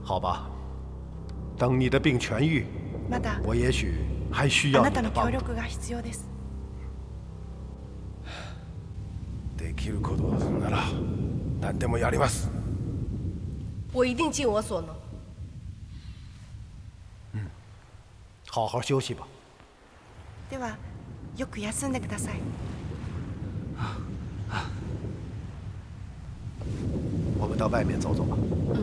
好吧，等你的病痊愈，我也许还需要你的帮助。 できることなら何でもやります。 我一定尽我所能。 好好休息吧。 では、よく休んでください。 我们到外面走走吧。